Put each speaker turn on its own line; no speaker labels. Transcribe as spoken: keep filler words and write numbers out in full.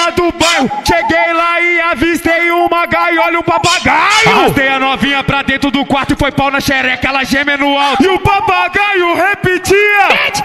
esquina do bairro. Cheguei lá e avistei uma gaiola e um papagaio. Arrastei a novinha pra dentro do quarto e foi pau na xereca, ela geme no alto. E o papagaio repetia: